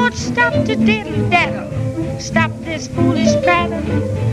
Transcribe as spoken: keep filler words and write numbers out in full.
Lord, stop to diddle daddle. Stop this foolish prattle.